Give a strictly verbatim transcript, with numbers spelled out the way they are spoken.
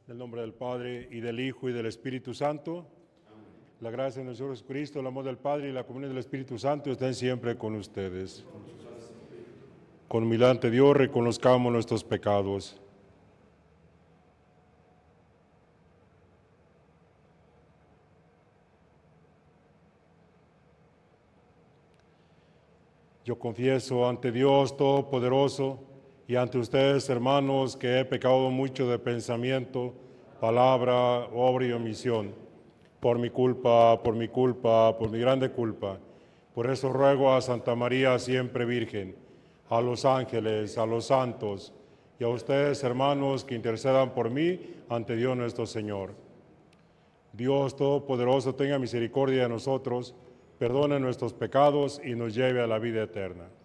En el nombre del Padre, y del Hijo, y del Espíritu Santo. Amén. La gracia de nuestro Señor Jesucristo, el amor del Padre y la comunión del Espíritu Santo estén siempre con ustedes. Con humildad ante Dios reconozcamos nuestros pecados. Yo confieso ante Dios Todopoderoso y ante ustedes, hermanos, que he pecado mucho de pensamiento, palabra, obra y omisión. Por mi culpa, por mi culpa, por mi grande culpa. Por eso ruego a Santa María, siempre Virgen, a los ángeles, a los santos y a ustedes, hermanos, que intercedan por mí ante Dios nuestro Señor. Dios Todopoderoso tenga misericordia de nosotros, perdone nuestros pecados y nos lleve a la vida eterna.